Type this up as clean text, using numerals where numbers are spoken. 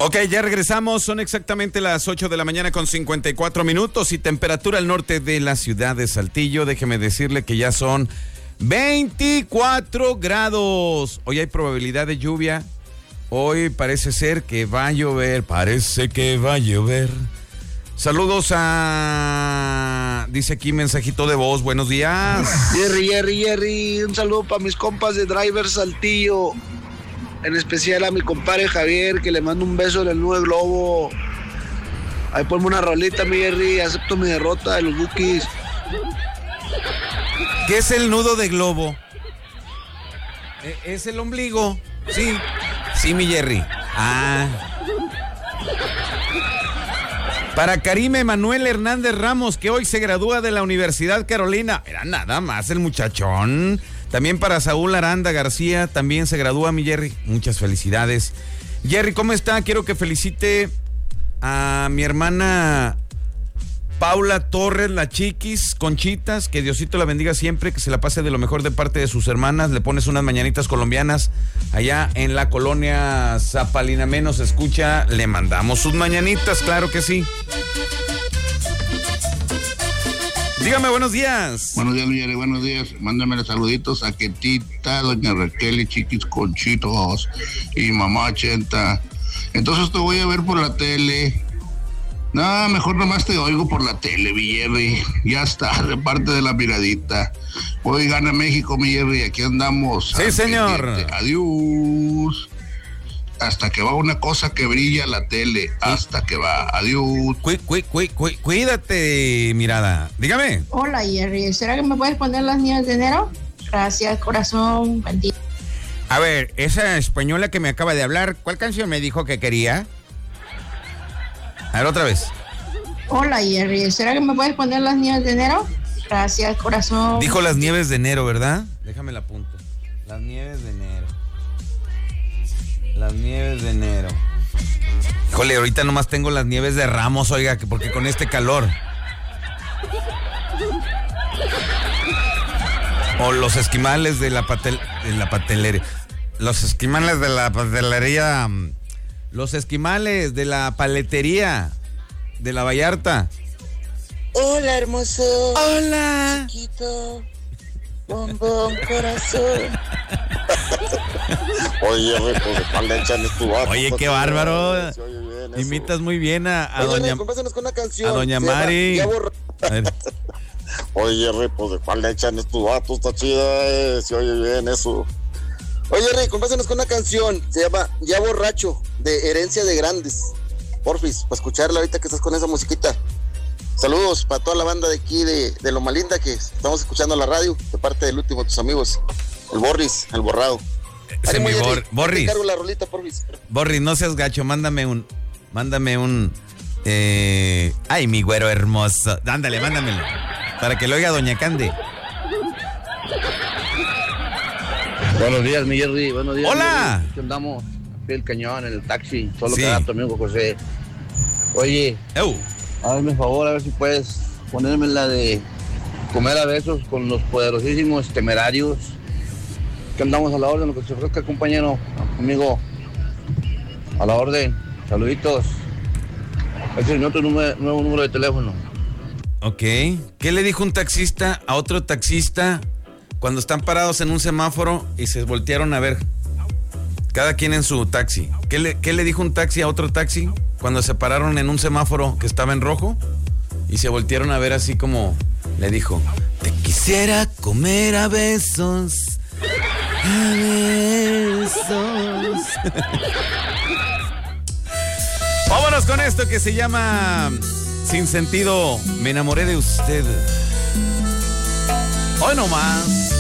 Ok, ya regresamos, son exactamente las 8 de la mañana con 54 minutos y temperatura al norte de la ciudad de Saltillo. Déjeme decirle que ya son 24 grados. Hoy hay probabilidad de lluvia. Hoy parece ser que va a llover, Saludos a... Dice aquí mensajito de voz, buenos días. Jerry, un saludo para mis compas de Driver Saltillo. En especial a mi compadre Javier, que le mando un beso en el Nube Globo. Ahí ponme una rolita, mi Jerry, acepto mi derrota de los Bukis. ¿Qué es el nudo de globo? ¿Es el ombligo? Sí, mi Jerry. Para Karim Emanuel Hernández Ramos, que hoy se gradúa de la Universidad Carolina. Era nada más el muchachón. También para Saúl Aranda García, también se gradúa, mi Jerry. Muchas felicidades. Jerry, ¿cómo está? Quiero que felicite a mi hermana Paula Torres, la Chiquis, Conchitas, que Diosito la bendiga siempre, que se la pase de lo mejor de parte de sus hermanas. Le pones unas mañanitas colombianas allá en la colonia Zapalina Menos, escucha, le mandamos sus mañanitas, claro que sí. Dígame, buenos días. Buenos días, Miguel, buenos días. Mándame los saluditos a Ketita, doña Raquel y Chiquis Conchitos y mamá 80. Entonces te voy a ver por la tele. No, mejor nomás te oigo por la tele, mi Jerry. Ya está, de parte de la miradita. Hoy gana México, mi Jerry, aquí andamos. Sí, señor. Adiós. Hasta que va una cosa que brilla la tele. Hasta que va. Adiós. Cuídate, mirada. Dígame. Hola, Jerry. ¿Será que me puedes poner las nieves de enero? Gracias, corazón. Bendito. A ver, esa española que me acaba de hablar, ¿cuál canción me dijo que quería? A ver, otra vez. Hola, Jerry. ¿Será que me puedes poner las nieves de enero? Gracias, corazón. Dijo las nieves de enero, ¿verdad? Déjame la apunto. Las nieves de enero. Las nieves de enero. Híjole, ahorita nomás tengo las nieves de Ramos, oiga, porque con este calor. O los esquimales de la pastelería. Los esquimales de la pastelería. Los esquimales de la paletería de la Vallarta. Hola, hermoso. Hola. Chiquito. Bombón, corazón. Oye, pues, ¿cuál le echan tu vato? Oye, qué bárbaro. Imitas muy bien a doña... Con una canción. A doña Mari. Oye, pues, ¿de cuál le echan tu vato? Está chida, se oye bien eso. Oye, Rick, compásenos con una canción, se llama Ya Borracho, de Herencia de Grandes. Porfis, para escucharla ahorita que estás con esa musiquita. Saludos para toda la banda de aquí de Loma Linda que estamos escuchando la radio, de parte del último de tus amigos, el Borris, el borrado. Ese mi Borris. Te cargo la rolita, Porfis. Borris, no seas gacho, mándame un... Ay, mi güero hermoso. Ándale, mándamelo. Para que lo oiga doña Cande. Buenos días, mi Jerry. Buenos días. Hola. Aquí andamos, el cañón, en el taxi. Solo sí. queda tu amigo José. Oye, hazme el favor, a ver si puedes ponerme la de Comer a Besos con los poderosísimos Temerarios. Que andamos a la orden, lo que se ofrezca, compañero, amigo. A la orden. Saluditos. Ese es mi otro nuevo número de teléfono. Ok. ¿Qué le dijo un taxista a otro taxista cuando están parados en un semáforo y se voltearon a ver? Cada quien en su taxi. ¿Qué le dijo un taxi a otro taxi cuando se pararon en un semáforo que estaba en rojo y se voltearon a ver así como le dijo? Te quisiera comer a besos. A besos. Vámonos con esto que se llama Sin Sentido. Me enamoré de usted. Hoy no más.